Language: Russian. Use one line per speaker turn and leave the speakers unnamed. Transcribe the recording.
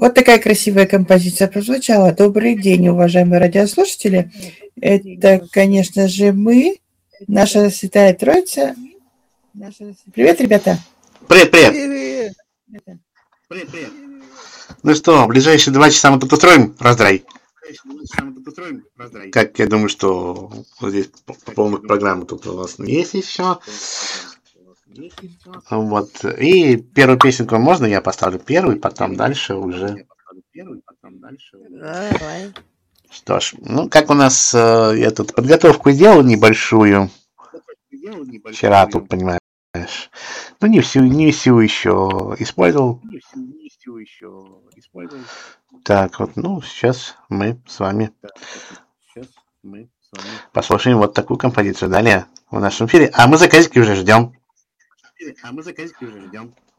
Вот такая красивая композиция прозвучала. Добрый день, уважаемые радиослушатели. Это, конечно же, мы, наша Святая Троица. Привет, ребята.
Привет. Ну что, ближайшие 2 часа мы тут устроим раздрай. Как я думаю, что вот здесь по полной программе тут у нас есть еще. Вот. И первую песенку можно я поставлю первую, потом дальше уже.
Давай.
Что ж, ну как у нас я тут подготовку сделал небольшую. Вчера тут, понимаешь. Ну не всю еще использовал. Так вот, ну сейчас мы с вами послушаем вот такую композицию далее в нашем эфире. А мы заказики уже ждем.